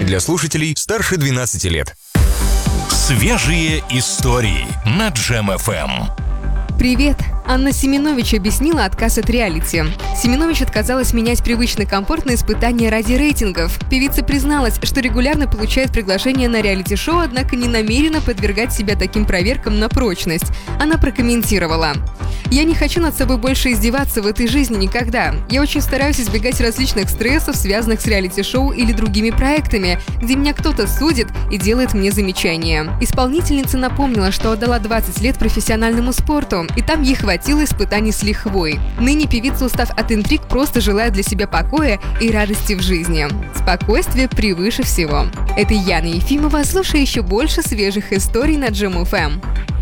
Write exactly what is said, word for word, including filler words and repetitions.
для слушателей старше двенадцати лет. Свежие истории на Джем эф эм. Привет! Анна Семенович объяснила отказ от реалити. Семенович отказалась менять привычный комфорт на испытания ради рейтингов. Певица призналась, что регулярно получает приглашения на реалити-шоу, однако не намерена подвергать себя таким проверкам на прочность. Она прокомментировала: «Я не хочу над собой больше издеваться в этой жизни никогда. Я очень стараюсь избегать различных стрессов, связанных с реалити-шоу или другими проектами, где меня кто-то судит и делает мне замечания». Исполнительница напомнила, что отдала двадцать лет профессиональному спорту, и там ей хватило испытаний с лихвой. Ныне певица, устав от интриг, просто желает для себя покоя и радости в жизни. Спокойствие превыше всего. Это Яна Ефимова. Слушай еще больше свежих историй на Джем эф эм.